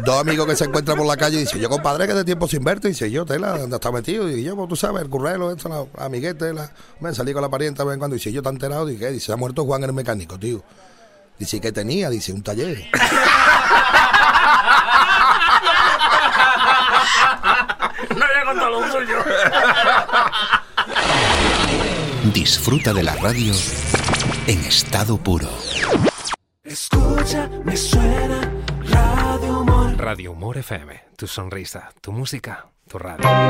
dos amigos que se encuentran por la calle y dice, yo compadre, que de tiempo sin verte, y dice, yo, tela, ¿dónde está metido? Y yo, pues tú sabes, el currelo, esto, la amiguete, me salí con la parienta, ven cuando, dice, yo, ¿te has enterado? Dije, dice, se ha muerto Juan el mecánico, tío. Dice, ¿qué tenía? Dice, un taller. No había contado lo suyo. Disfruta de la radio en estado puro. Escucha, me suena Radio Humor. Radio Humor FM, tu sonrisa, tu música, tu radio.